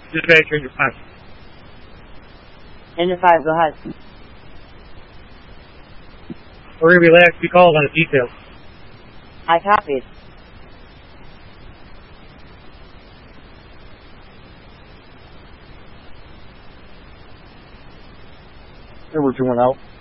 Dispatcher, Engine 5. Engine 5, go ahead. We're going to relax. Be called on the details. I copied. We're 2-1 out.